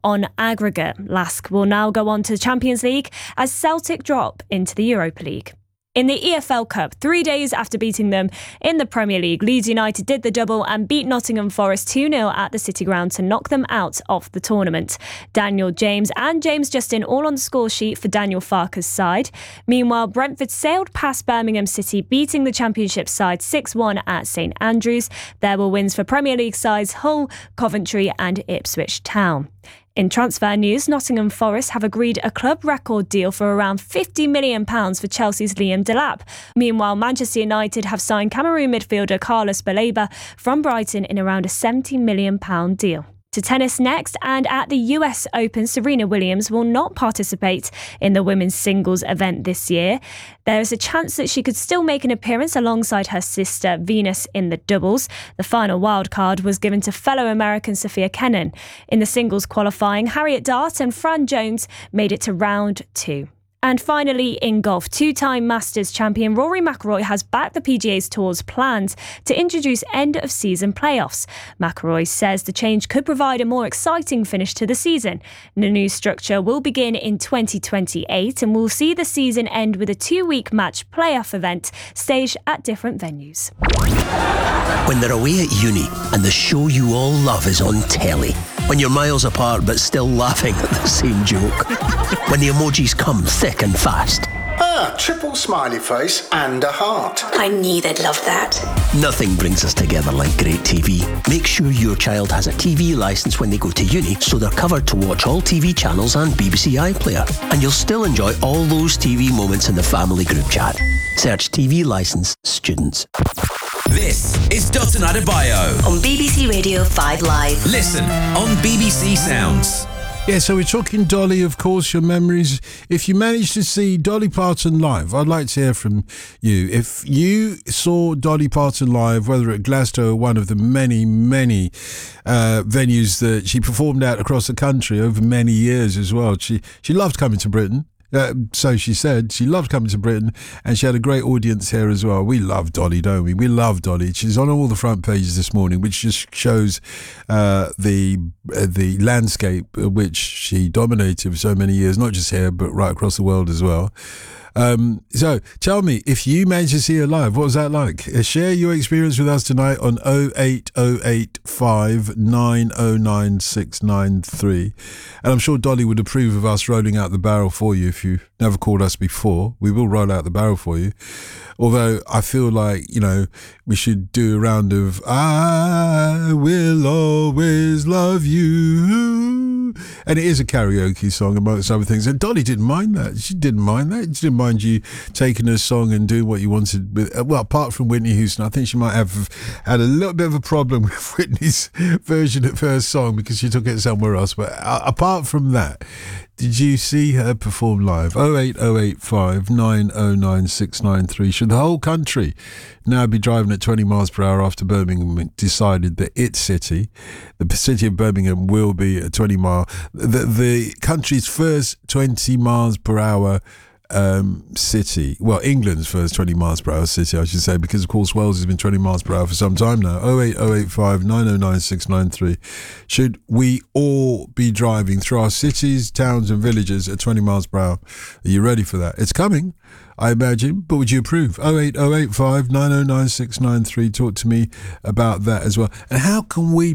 on aggregate. LASK will now go on to the Champions League as Celtic drop into the Europa League. In the EFL Cup, 3 days after beating them in the Premier League, Leeds United did the double and beat Nottingham Forest 2-0 at the City Ground to knock them out of the tournament. Daniel James and James Justin all on the score sheet for Daniel Farke's side. Meanwhile, Brentford sailed past Birmingham City, beating the Championship side 6-1 at St Andrews. There were wins for Premier League sides Hull, Coventry and Ipswich Town. In transfer news, Nottingham Forest have agreed a club record deal for around £50 million for Chelsea's Liam Delap. Meanwhile, Manchester United have signed Cameroon midfielder Carlos Baleba from Brighton in around a £70 million deal. To tennis next, and at the US Open, Serena Williams will not participate in the women's singles event this year. There is a chance that she could still make an appearance alongside her sister Venus in the doubles. The final wildcard was given to fellow American Sophia Kenin. In the singles qualifying, Harriet Dart and Fran Jones made it to round 2. And finally, in golf, two-time Masters champion Rory McIlroy has backed the PGA's Tour's plans to introduce end-of-season playoffs. McIlroy says the change could provide a more exciting finish to the season. The new structure will begin in 2028 and will see the season end with a 2-week match playoff event staged at different venues. When they're away at uni and the show you all love is on telly, when you're miles apart but still laughing at the same joke, when the emojis come thick and fast. Triple smiley face and a heart. I knew they'd love that. Nothing brings us together like great TV. Make sure your child has a TV licence when they go to uni so they're covered to watch all TV channels and BBC iPlayer. And you'll still enjoy all those TV moments in the family group chat. Search TV licence students. This is Dotun Adebayo on BBC Radio 5 Live. Listen on BBC Sounds. Yeah, so we're talking Dolly, of course, your memories. If you managed to see Dolly Parton live, I'd like to hear from you. If you saw Dolly Parton live, whether at Glasgow or one of the many venues that she performed at across the country over many years as well, she loved coming to Britain. So she said she loved coming to Britain, and she had a great audience here as well. We love Dolly, don't we? We love Dolly. She's on all the front pages this morning, which just shows the landscape which she dominated for so many years, not just here but right across the world as well. So tell me, if you managed to see her live, what was that like? Share your experience with us tonight on 08085 909 693. And I'm sure Dolly would approve of us rolling out the barrel for you. If you've never called us before, we will roll out the barrel for you. Although I feel like, we should do a round of I will always love you. And it is a karaoke song amongst other things. And Dolly didn't mind that. She didn't mind that. She didn't mind you taking her song and doing what you wanted with. Well, apart from Whitney Houston, I think she might have had a little bit of a problem with Whitney's version of her song because she took it somewhere else. But apart from that, did you see her perform live? 08085 909 693. Should the whole country now be driving at 20 miles per hour after Birmingham decided that its city, the city of Birmingham, will be a 20 mile, the country's first 20 miles per hour city, well, England's first 20 miles per hour city, I should say, because of course Wales has been 20 miles per hour for some time now. 08085 909 693. Should we all be driving through our cities, towns and villages at 20 miles per hour? Are you ready for that? It's coming, I imagine, but would you approve? 08085 909 693. Talk to me about that as well. And how can we